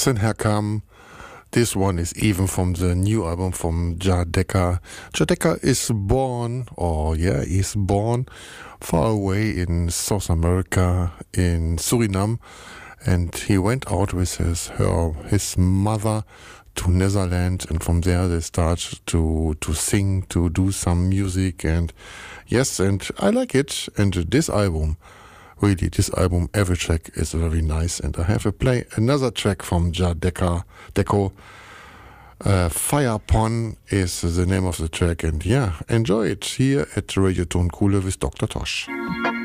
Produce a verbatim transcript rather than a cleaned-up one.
Jackson herkam. This one is even from the new album from Jah Decca. Jah Decca is born, or yeah, is born far away in South America, in Suriname, and he went out with his her his mother to Netherlands, and from there they start to to sing, to do some music, and yes, and I like it. And this album, really, this album, every track is very nice, and I have to play another track from Jah Decca, Deco. Uh, Fire Pon is the name of the track, and yeah, enjoy it here at Radio Tonkohle with Doctor Tosh.